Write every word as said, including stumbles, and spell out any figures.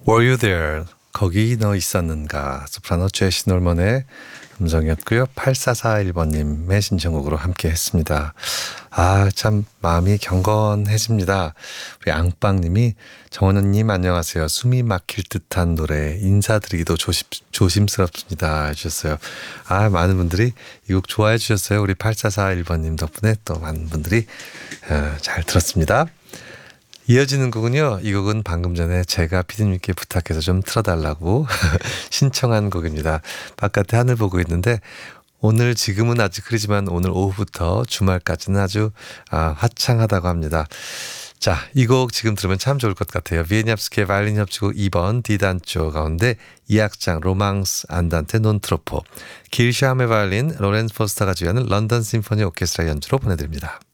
Were you there? 거기 너 있었는가? 소프라노 제시 놀먼의 음성이었고요. 팔사사일 번님의 신청곡으로 함께 했습니다. 아, 참 마음이 경건해집니다. 우리 앙빵님이 정원우님 안녕하세요. 숨이 막힐 듯한 노래 인사드리기도 조심, 조심스럽습니다 해주셨어요. 아, 많은 분들이 이 곡 좋아해 주셨어요. 우리 팔사사일 번님 덕분에 또 많은 분들이 어, 잘 들었습니다. 이어지는 곡은요. 이 곡은 방금 전에 제가 피디님께 부탁해서 좀 틀어달라고 신청한 곡입니다. 바깥에 하늘 보고 있는데 오늘 지금은 아직 흐리지만 오늘 오후부터 주말까지는 아주 아, 화창하다고 합니다. 자, 이 곡 지금 들으면 참 좋을 것 같아요. 비에니압스키의 바이올린 협주곡 이 번 D단조 가운데 이 악장 로망스 안단테 논 트로포, 길샤함의 바이올린 로렌스 포스터가 주연하는 런던 심포니 오케스트라 연주로 보내드립니다.